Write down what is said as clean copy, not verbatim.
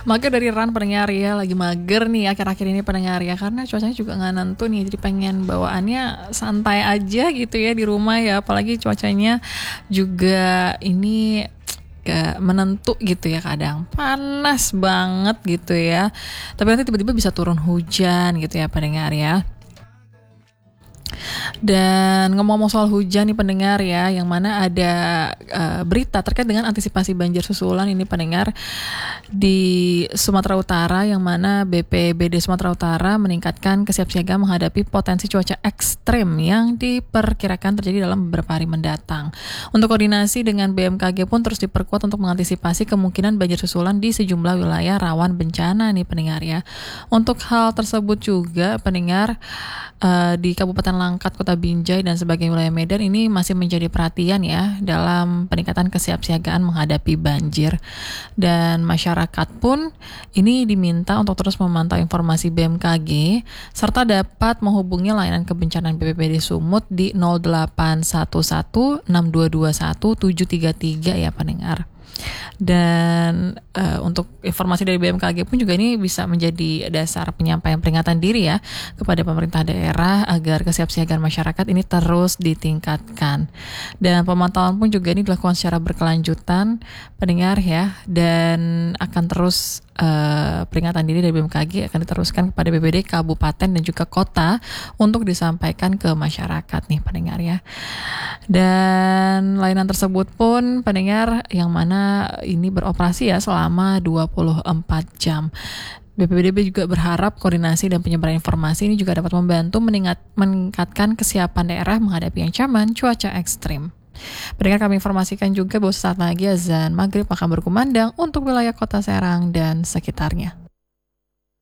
Mager dari Ran pendengar ya, lagi mager nih akhir-akhir ini pendengar ya, karena cuacanya juga nggak nentu nih, jadi pengen bawaannya santai aja gitu ya di rumah ya, apalagi cuacanya juga ini gak menentu gitu ya, kadang panas banget gitu ya, tapi nanti tiba-tiba bisa turun hujan gitu ya pendengar ya. Dan ngomong-ngomong soal hujan nih pendengar ya, yang mana ada berita terkait dengan antisipasi banjir susulan ini pendengar di Sumatera Utara, yang mana BPBD Sumatera Utara meningkatkan kesiapsiagaan menghadapi potensi cuaca ekstrem yang diperkirakan terjadi dalam beberapa hari mendatang. Untuk koordinasi dengan BMKG pun terus diperkuat untuk mengantisipasi kemungkinan banjir susulan di sejumlah wilayah rawan bencana nih pendengar ya. Untuk hal tersebut juga pendengar, di Kabupaten Langkat, Kota Binjai dan sebagian wilayah Medan ini masih menjadi perhatian ya dalam peningkatan kesiapsiagaan menghadapi banjir. Dan masyarakat pun ini diminta untuk terus memantau informasi BMKG serta dapat menghubungi layanan kebencanaan BPBD Sumut di 0811 6221 733 ya pendengar. Dan untuk informasi dari BMKG pun juga ini bisa menjadi dasar penyampaian peringatan diri ya kepada pemerintah daerah agar kesiapsiagaan masyarakat ini terus ditingkatkan. Dan pemantauan pun juga ini dilakukan secara berkelanjutan pendengar ya, dan akan terus peringatan diri dari BMKG akan diteruskan kepada BPBD kabupaten dan juga kota untuk disampaikan ke masyarakat nih pendengar ya. Dan layanan tersebut pun pendengar yang mana ini beroperasi ya selama 24 jam. BPBD juga berharap koordinasi dan penyebaran informasi ini juga dapat membantu meningkatkan kesiapan daerah menghadapi ancaman cuaca ekstrim. Pendengar, kami informasikan juga bahwa saat lagi azan maghrib akan berkumandang untuk wilayah Kota Serang dan sekitarnya.